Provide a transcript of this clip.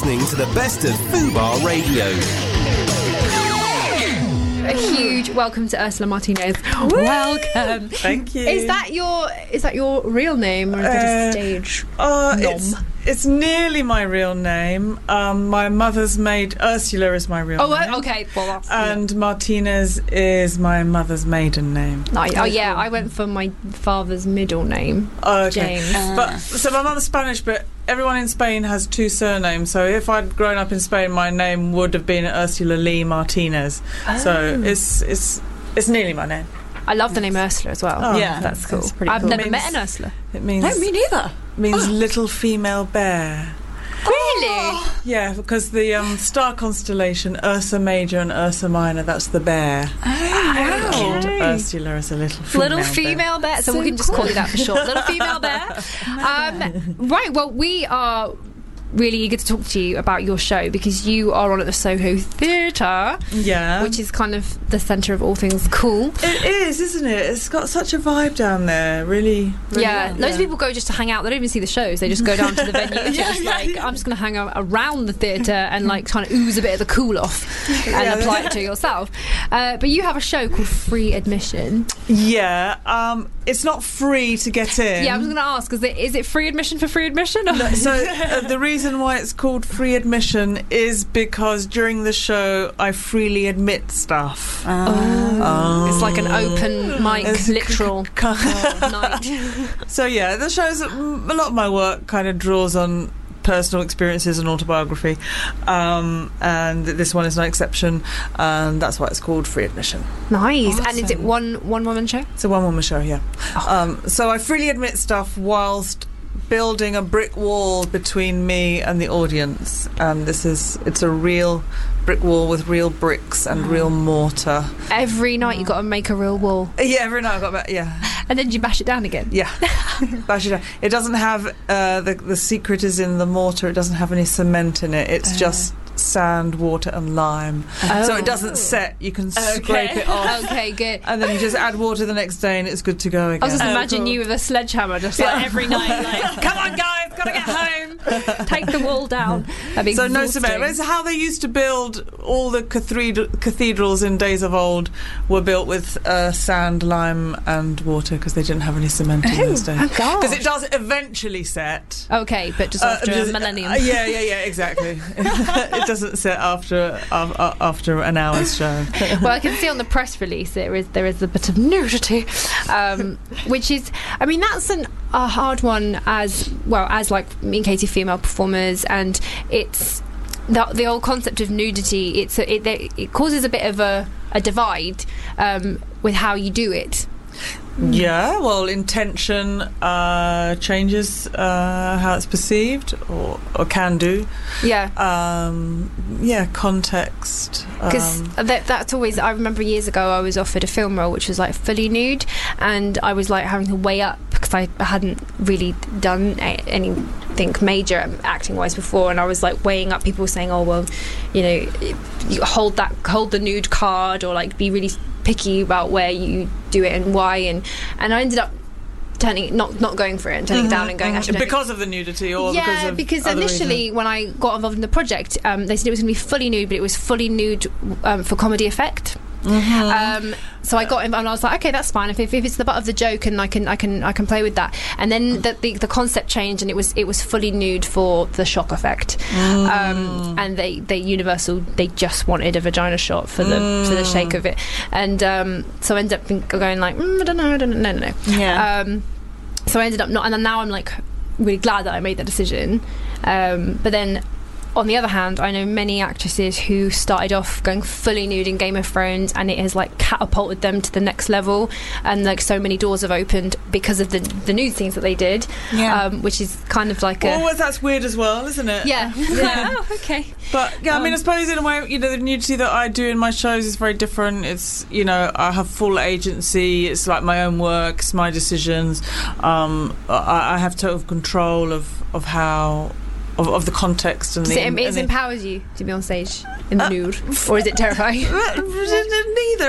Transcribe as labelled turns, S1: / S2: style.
S1: listening to the best of Fubar Radio.
S2: A huge welcome to Ursula Martinez. Welcome.
S3: Thank you.
S2: Is that your real name, or is it a stage nom?
S3: It's nearly my real name. My mother's maid Ursula is my real name.
S2: Oh, okay. Well, that's,
S3: and Martinez is my mother's maiden name.
S2: Yeah, I went for my father's middle name, James.
S3: So my mother's Spanish, but everyone in Spain has two surnames. So if I'd grown up in Spain, my name would have been Ursula Lee Martinez. So it's nearly my name.
S2: I love the name Ursula as well.
S3: Oh,
S4: yeah,
S2: that's cool. I've
S4: cool.
S2: never met an Ursula.
S3: It means
S4: No, me neither.
S3: means little female bear.
S2: Really?
S3: Yeah, because the star constellation Ursa Major and Ursa Minor, that's the bear. And Ursula is a little female
S2: bear. So we can just call you that for short. Little female bear. Right. Well, we are really eager to talk to you about your show because you are on at the Soho Theatre, which is kind of the centre of all things cool.
S3: It is, isn't it? It's got such a vibe down there, really.
S2: Yeah, loads of people go just to hang out. They don't even see the shows. They just go down to the venue. I'm just going to hang out around the theatre and kind of ooze a bit of the cool off and apply it to yourself. But you have a show called Free Admission.
S3: Yeah, it's not free to get in.
S2: Yeah, I was going to ask, is it free admission for free admission? Or?
S3: No, so the reason why it's called Free Admission is because during the show I freely admit stuff.
S2: It's like an open mic, literal night.
S3: So yeah, the show's a lot of my work kind of draws on personal experiences and autobiography, and this one is no exception, and that's why it's called Free Admission.
S2: Nice. Awesome. And is it one woman show?
S3: It's a one woman show, yeah. So I freely admit stuff whilst building a brick wall between me and the audience, and it's a real brick wall with real bricks and real mortar.
S2: Every night you got to make a real wall.
S3: Yeah, every night I got
S2: and then you bash it down again.
S3: Yeah. Bash it down. It doesn't have the secret is in the mortar. It doesn't have any cement in it. It's just sand, water and lime, so it doesn't set. You can scrape it off.
S2: Okay, good.
S3: And then you just add water the next day and it's good to go again.
S2: I was just imagine you with a sledgehammer just every night, like, come on guys, gotta get home, take the wall down. That'd be exhausting.
S3: No cement. It's how they used to build all the cathedrals in days of old were built with sand, lime and water because they didn't have any cement in those days. Because it does eventually set.
S2: Okay, but just after a millennium.
S3: Yeah, exactly. It doesn't set after an hour's show.
S2: Well, I can see on the press release there is a bit of nudity, which is, I mean, that's a hard one as like me and Katie, female performers, and it's the whole concept of nudity. It causes a bit of a divide with how you do it.
S3: Yeah, well, intention changes how it's perceived, or can do.
S2: Yeah.
S3: Context.
S2: Because that's always. I remember years ago I was offered a film role which was like fully nude, and I was like having to weigh up because I hadn't really done anything major acting wise before, and I was like weighing up. People were saying, "Oh well, you hold the nude card," or like be really picky about where you do it and why, and I ended up not going for it and turning it down and going actually
S3: because of the nudity, or
S2: because initially when I got involved in the project, they said it was going to be fully nude, but it was fully nude for comedy effect. So I got him and I was like, okay, that's fine if it's the butt of the joke and I can play with that. And then the concept changed and it was fully nude for the shock effect. And they Universal, they just wanted a vagina shot for the shake of it, and so I ended up going like I don't know. Yeah. So I ended up not, and then now I'm like really glad that I made that decision. But then on the other hand, I know many actresses who started off going fully nude in Game of Thrones, and it has like catapulted them to the next level, and like so many doors have opened because of the nude scenes that they did, which is kind of like
S3: that's weird as well, isn't it?
S2: Yeah. Oh, okay.
S3: But yeah, I mean, I suppose in a way, the nudity that I do in my shows is very different. It's, I have full agency. It's like my own work. It's my decisions. I have total control of how. Of the context and
S2: it empowers you to be on stage in the nude, or is it terrifying?
S3: Neither.